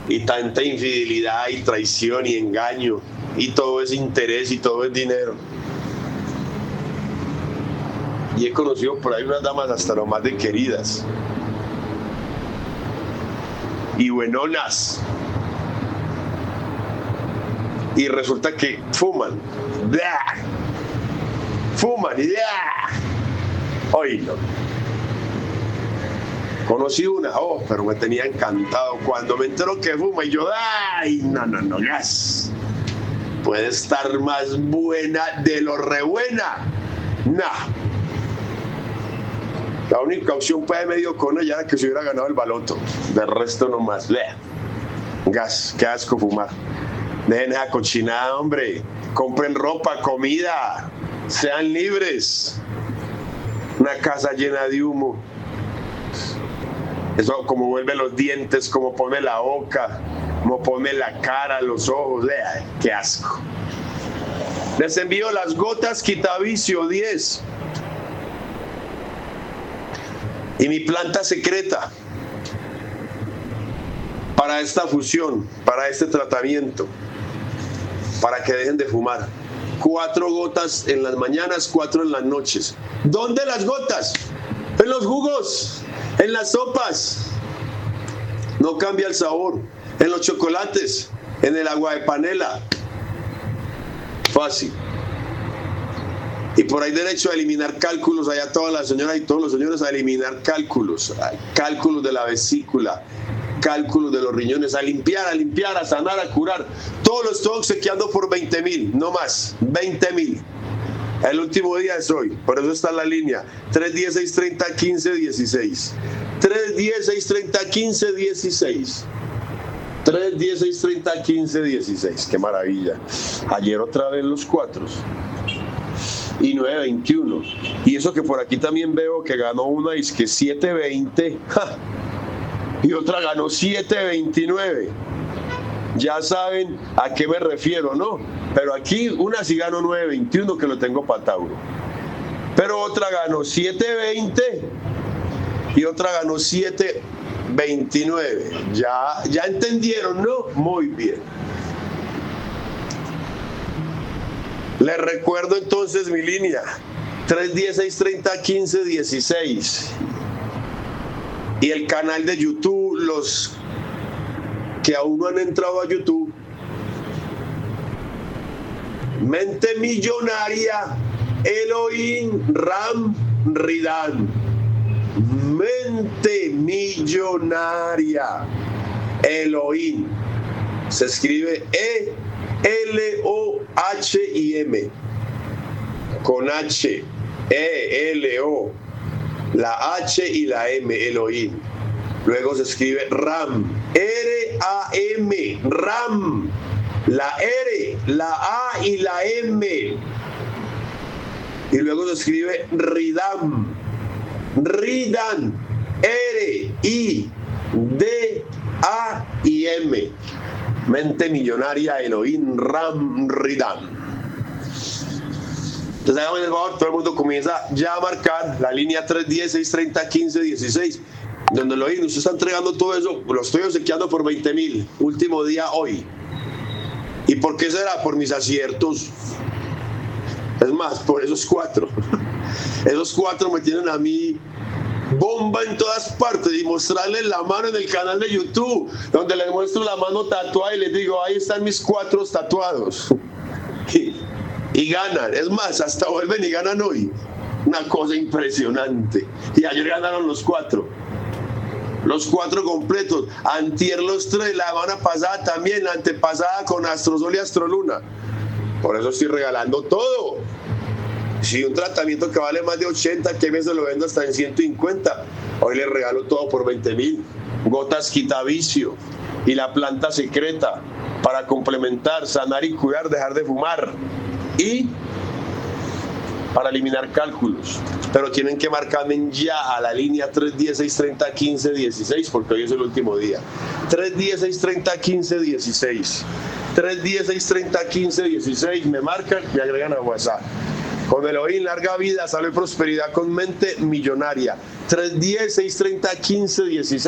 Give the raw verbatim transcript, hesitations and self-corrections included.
y tanta infidelidad y traición y engaño y todo es interés y todo es dinero. Y he conocido por ahí unas damas hasta lo más de queridas y buenonas, y resulta que fuman, ¡blah! fuman y ¡blah! Oílo. Conocí una, oh, pero me tenía encantado cuando me enteró que fuma y yo, ¡ay! No, no, no, gas. Puede estar más buena de lo re buena. Nah. La única opción fue medio con ella era que se hubiera ganado el baloto. Del resto nomás. Bleh. Gas, qué asco fumar. Dejen esa cochinada, hombre. Compren ropa, comida. Sean libres. Una casa llena de humo. Eso como vuelve los dientes, como pone la boca, como pone la cara, los ojos. Bleh. Qué asco. Les envío las gotas quitavicio diez. Y mi planta secreta para esta fusión, para este tratamiento, para que dejen de fumar. Cuatro gotas en las mañanas, cuatro en las noches. ¿Dónde las gotas? En los jugos, en las sopas. No cambia el sabor. En los chocolates, en el agua de panela. Fácil. Y por ahí derecho a eliminar cálculos, allá todas las señoras y todos los señores a eliminar cálculos, cálculos de la vesícula, cálculos de los riñones, a limpiar, a limpiar, a sanar, a curar. Todo lo estoy obsequiando por veinte mil, no más, veinte mil. El último día es hoy, por eso está en la línea, tres diez, seis treinta, quince dieciséis. tres diez, seis treinta, quince dieciséis. tres diez, seis treinta, quince dieciséis. Qué maravilla. Ayer otra vez los cuatro. Y nueve veintiuno. Y eso que por aquí también veo que ganó una, es que siete veinte. ¡Ja! Y otra ganó siete veintinueve. Ya saben a qué me refiero, ¿no? Pero aquí una sí ganó nueve veintiuno, que lo tengo para Tauro. Pero otra ganó siete veinte y otra ganó siete veintinueve. Ya, ya entendieron, ¿no? Muy bien. Les recuerdo entonces mi línea, tres diez, seis treinta, quince dieciséis. Y el canal de YouTube, los que aún no han entrado a YouTube, Mente Millonaria, Elohim Ram Ridan. Mente Millonaria, Elohim. Se escribe E L O H I M, con H, E L O, la H y la M, Elohim. Luego se escribe Ram, R A M, Ram, la R, la A y la M. Y luego se escribe Ridam, Ridan, R I D A y M. Mente Millonaria, Elohim Ram Ridan. Entonces háganme el favor, todo el mundo comienza ya a marcar la línea tres diez, seis treinta, quince dieciséis, donde Elohim, usted está entregando todo eso, lo estoy obsequiando por veinte mil, último día hoy. ¿Y por qué será? Por mis aciertos. Es más, por esos cuatro. Esos cuatro me tienen a mí bomba en todas partes, y mostrarles la mano en el canal de YouTube, donde les muestro la mano tatuada y les digo, ahí están mis cuatro tatuados. Y, y ganan, es más, hasta vuelven y ganan hoy. Una cosa impresionante. Y ayer ganaron los cuatro. Los cuatro completos. Antier los tres, la semana pasada también, la antepasada con Astrosol y Astroluna. Por eso estoy regalando todo. Si un tratamiento que vale más de ochenta, que me se lo vendo hasta en ciento cincuenta. Hoy les regalo todo por veinte mil. Gotas quitavicio y la planta secreta para complementar, sanar y curar, dejar de fumar. Y para eliminar cálculos. Pero tienen que marcarme ya a la línea tres diez, seis treinta, quince dieciséis, porque hoy es el último día. tres diez, seis treinta, quince dieciséis. tres diez, seis treinta, quince dieciséis. Me marcan, me agregan a WhatsApp. Con Elohim, larga vida, salud y prosperidad con Mente Millonaria. tres diez, seis treinta, quince dieciséis.